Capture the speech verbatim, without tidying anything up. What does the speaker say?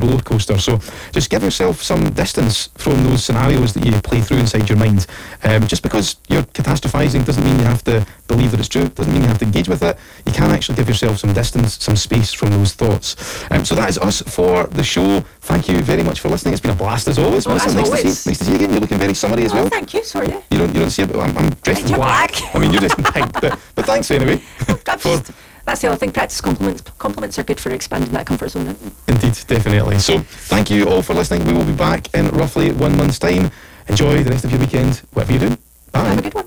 roller coaster. So just give yourself some distance from those scenarios that you play through inside your mind. Um, just because you're catastrophizing doesn't mean you have to believe that it's true, doesn't mean you have to engage with it. You can actually give yourself some distance, some space from those thoughts. Um, so that is us for the show. Thank you very much for listening. It's been a blast as always. Well, Melissa, as nice, always. To see, nice to see you again. You're looking very summery as well. Oh, thank you. Sorry. You don't, you don't see it, but I'm, I'm dressed in You're black. black. I mean, you're dressed in pink, but, but thanks anyway. That's, for, that's the other thing. Practice compliments. Compliments are good for expanding that comfort zone. Indeed, definitely. So thank you all for listening. We will be back in roughly one month's time. Enjoy the rest of your weekend, whatever you do. Bye. Have a good one.